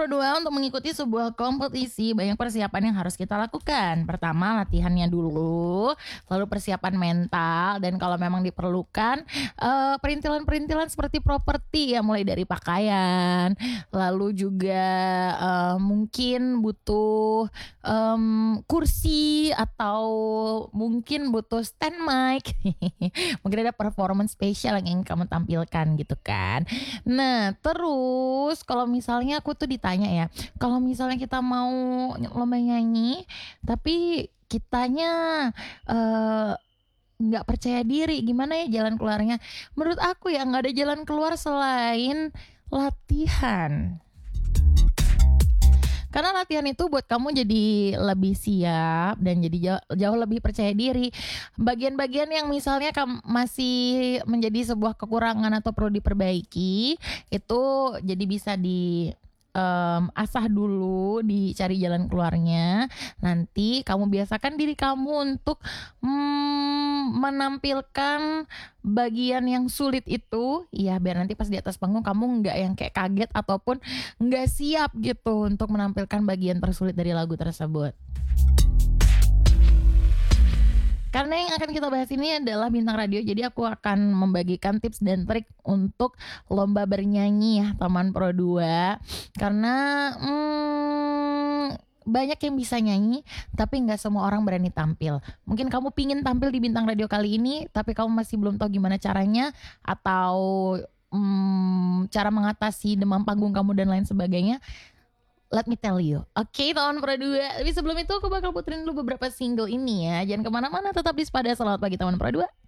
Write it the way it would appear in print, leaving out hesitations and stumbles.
Pro 2, untuk mengikuti sebuah kompetisi banyak persiapan yang harus kita lakukan. Pertama, latihannya dulu, lalu persiapan mental, dan kalau memang diperlukan perintilan-perintilan seperti properti ya, mulai dari pakaian, lalu juga mungkin butuh kursi atau mungkin butuh stand mic. Mungkin ada performance spesial yang ingin kamu tampilkan gitu kan. Nah, terus kalau misalnya aku tuh ditanya ya, kalau misalnya kita mau lomba nyanyi tapi kitanya eh, nggak percaya diri, gimana ya jalan keluarnya? Menurut aku ya nggak ada jalan keluar selain latihan. Karena latihan itu buat kamu jadi lebih siap dan jadi jauh lebih percaya diri. Bagian-bagian yang misalnya masih menjadi sebuah kekurangan atau perlu diperbaiki, itu jadi bisa asah dulu, dicari jalan keluarnya. Nanti kamu biasakan diri kamu untuk menampilkan bagian yang sulit itu, ya biar nanti pas di atas panggung kamu nggak yang kayak kaget ataupun nggak siap gitu untuk menampilkan bagian tersulit dari lagu tersebut. Karena yang akan kita bahas ini adalah bintang radio, jadi aku akan membagikan tips dan trik untuk lomba bernyanyi ya teman Pro 2. Karena banyak yang bisa nyanyi, tapi nggak semua orang berani tampil. Mungkin kamu pingin tampil di bintang radio kali ini, tapi kamu masih belum tahu gimana caranya, atau cara mengatasi demam panggung kamu dan lain sebagainya. Let me tell you. Oke, teman Pro 2. Tapi sebelum itu aku bakal puterin dulu beberapa single ini ya. Jangan kemana-mana, tetap di Sepada. Selamat pagi teman Pro 2.